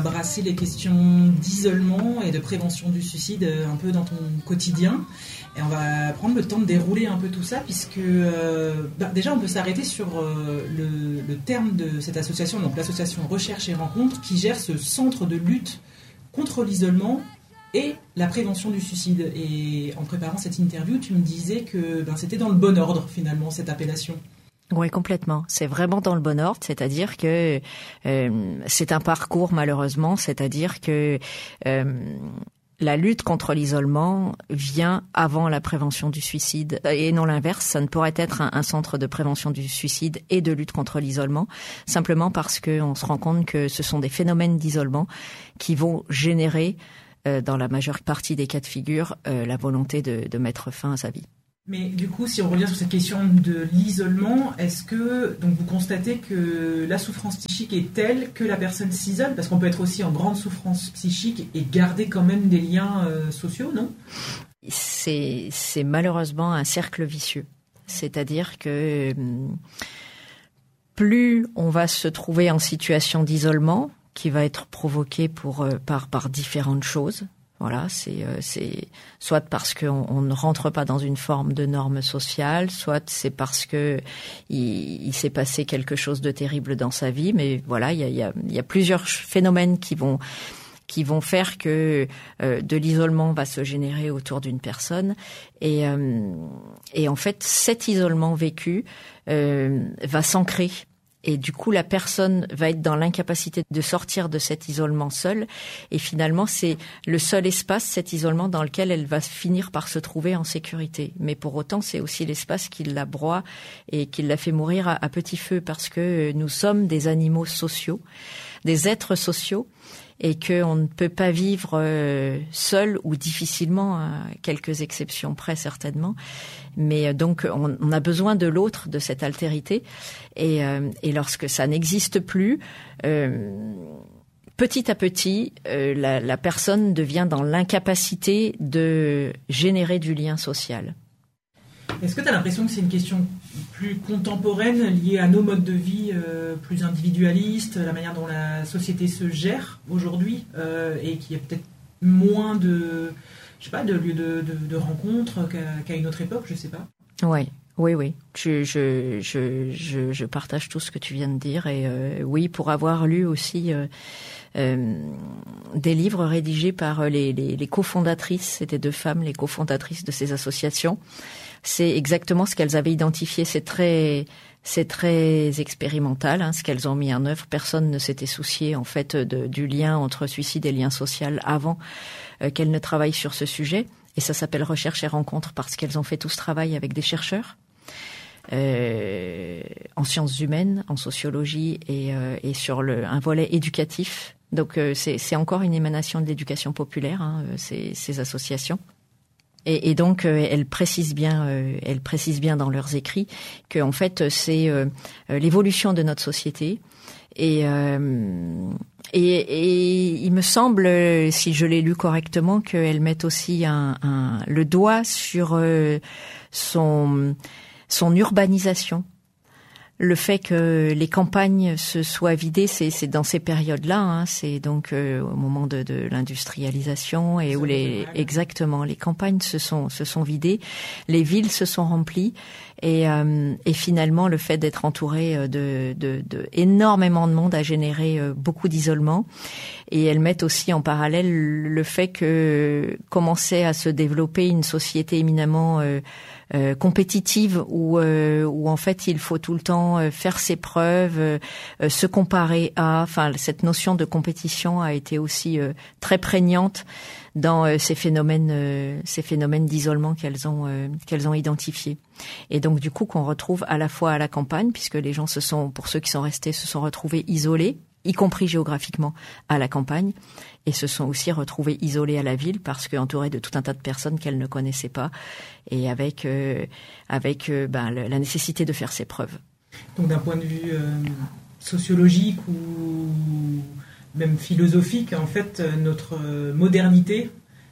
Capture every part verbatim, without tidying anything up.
Brasser les questions d'isolement et de prévention du suicide un peu dans ton quotidien. Et on va prendre le temps de dérouler un peu tout ça, puisque euh, bah déjà on peut s'arrêter sur euh, le, le terme de cette association, donc l'association Recherche et Rencontre, qui gère ce centre de lutte contre l'isolement et la prévention du suicide. Et en préparant cette interview, tu me disais que ben, c'était dans le bon ordre finalement cette appellation. Oui, complètement. C'est vraiment dans le bon ordre, c'est-à-dire que euh, c'est un parcours malheureusement, c'est-à-dire que euh, la lutte contre l'isolement vient avant la prévention du suicide et non l'inverse. Ça ne pourrait être un, un centre de prévention du suicide et de lutte contre l'isolement, simplement parce qu'on se rend compte que ce sont des phénomènes d'isolement qui vont générer, euh, dans la majeure partie des cas de figure, euh, la volonté de, de mettre fin à sa vie. Mais du coup, si on revient sur cette question de l'isolement, est-ce que donc vous constatez que la souffrance psychique est telle que la personne s'isole ? Parce qu'on peut être aussi en grande souffrance psychique et garder quand même des liens euh, sociaux, non ? C'est, c'est malheureusement un cercle vicieux. C'est-à-dire que plus on va se trouver en situation d'isolement, qui va être provoquée pour, par, par différentes choses. Voilà, c'est, euh, c'est soit parce qu'on on ne rentre pas dans une forme de norme sociale, soit c'est parce que il, il s'est passé quelque chose de terrible dans sa vie. Mais voilà, il y a, il y a, il y a plusieurs phénomènes qui vont qui vont faire que euh, de l'isolement va se générer autour d'une personne. Et, euh, et en fait, cet isolement vécu euh, va s'ancrer. Et du coup, la personne va être dans l'incapacité de sortir de cet isolement seule. Et finalement, c'est le seul espace, cet isolement, dans lequel elle va finir par se trouver en sécurité. Mais pour autant, c'est aussi l'espace qui la broie et qui la fait mourir à, à petit feu, parce que nous sommes des animaux sociaux, des êtres sociaux, et qu'on ne peut pas vivre euh, seul ou difficilement, à quelques exceptions près certainement. Mais donc on, on a besoin de l'autre, de cette altérité. Et, euh, et lorsque ça n'existe plus, euh, petit à petit, euh, la, la personne devient dans l'incapacité de générer du lien social. Est-ce que tu as l'impression que c'est une question plus contemporaine liée à nos modes de vie euh, plus individualistes, la manière dont la société se gère aujourd'hui, euh, et qu'il y a peut-être moins de, je sais pas, de lieux de, de, de rencontres qu'à, qu'à une autre époque, je sais pas. Ouais. Oui, oui, je, je, je, je, je partage tout ce que tu viens de dire. Et euh, oui, pour avoir lu aussi euh, euh, des livres rédigés par les, les, les cofondatrices, c'était deux femmes, les cofondatrices de ces associations, c'est exactement ce qu'elles avaient identifié. C'est très, c'est très expérimental, hein, ce qu'elles ont mis en œuvre. Personne ne s'était soucié en fait de, du lien entre suicide et lien social avant euh, qu'elles ne travaillent sur ce sujet. Et ça s'appelle Recherche et Rencontre parce qu'elles ont fait tout ce travail avec des chercheurs euh, en sciences humaines, en sociologie et, euh, et sur le, un volet éducatif. Donc euh, c'est, c'est encore une émanation de l'éducation populaire, hein, ces, ces associations. Et, et donc euh, elles précisent bien, euh, elles précisent bien dans leurs écrits que en fait c'est euh, l'évolution de notre société. Et, euh, et, et il me semble, si je l'ai lu correctement, qu'elles mettent aussi un, un, le doigt sur euh, son, son urbanisation. Le fait que les campagnes se soient vidées, c'est, c'est dans ces périodes-là, hein, c'est donc euh, au moment de, de l'industrialisation et où les exactement les campagnes se sont se sont vidées, les villes se sont remplies et, euh, et finalement le fait d'être entouré de, de, de énormément de monde a généré euh, beaucoup d'isolement. Et elles mettent aussi en parallèle le fait que commençait à se développer une société éminemment euh, Euh, compétitive où euh, où en fait il faut tout le temps euh, faire ses preuves, euh, euh, se comparer à. Enfin, cette notion de compétition a été aussi euh, très prégnante dans euh, ces phénomènes euh, ces phénomènes d'isolement qu'elles ont euh, qu'elles ont identifiés. Et donc du coup qu'on retrouve à la fois à la campagne, puisque les gens se sont, pour ceux qui sont restés, se sont retrouvés isolés, y compris géographiquement à la campagne, et se sont aussi retrouvés isolés à la ville parce qu'entourés de tout un tas de personnes qu'elles ne connaissaient pas et avec euh, avec euh, ben, le, la nécessité de faire ses preuves. Donc d'un point de vue euh, sociologique ou même philosophique, en fait, notre modernité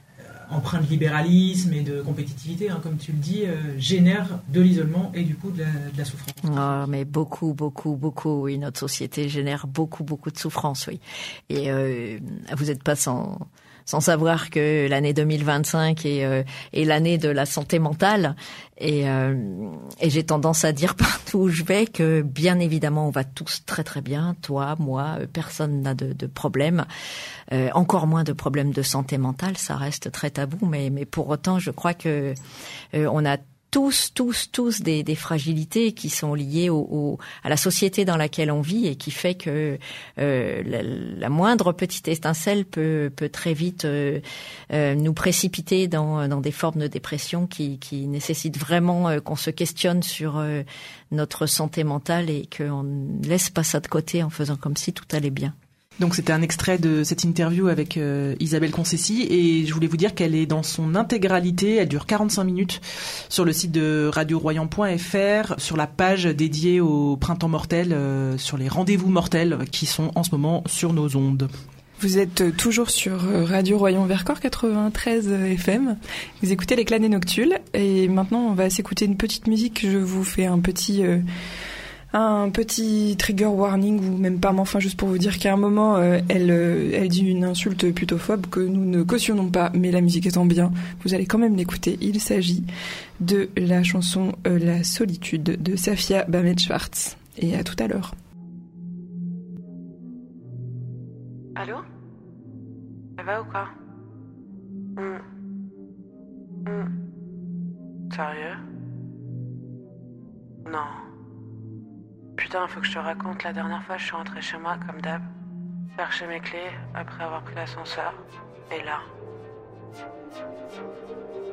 empreint de libéralisme et de compétitivité, hein, comme tu le dis, euh, génère de l'isolement et du coup de la, de la souffrance. Oh, mais beaucoup, beaucoup, beaucoup, oui. Notre société génère beaucoup, beaucoup de souffrance, oui. Et euh, vous n'êtes pas sans... sans savoir que l'année deux mille vingt-cinq est, euh, est l'année de la santé mentale. Et, euh, et j'ai tendance à dire partout où je vais que, bien évidemment, on va tous très très bien. Toi, moi, personne n'a de, de problème. Euh, encore moins de problèmes de santé mentale. Ça reste très tabou. Mais, mais pour autant, je crois que euh, on a tous, tous, tous des, des fragilités qui sont liées au, au, à la société dans laquelle on vit et qui fait que euh, la, la moindre petite étincelle peut, peut très vite euh, euh, nous précipiter dans, dans des formes de dépression qui, qui nécessitent vraiment euh, qu'on se questionne sur euh, notre santé mentale et qu'on ne laisse pas ça de côté en faisant comme si tout allait bien. Donc c'était un extrait de cette interview avec euh, Isabelle Concessi et je voulais vous dire qu'elle est dans son intégralité, elle dure quarante-cinq minutes sur le site de radio royan point f r, sur la page dédiée au printemps mortel, euh, sur les rendez-vous mortels qui sont en ce moment sur nos ondes. Vous êtes toujours sur Radio Royan Vercors quatre-vingt-treize F M. Vous écoutez les Clanés Noctules et maintenant on va s'écouter une petite musique. Je vous fais un petit... Euh un petit trigger warning ou même pas, mais enfin juste pour vous dire qu'à un moment euh, elle, euh, elle dit une insulte plutôt phobe que nous ne cautionnons pas, mais la musique étant bien, vous allez quand même l'écouter. Il s'agit de la chanson euh, La Solitude de Safia Bamet-Schwartz. Et à tout à l'heure. Allô? Ça va ou quoi? Mmh. Mmh. Sérieux? Non. Putain, faut que je te raconte, la dernière fois je suis rentrée chez moi comme d'hab, chercher mes clés après avoir pris l'ascenseur, et là...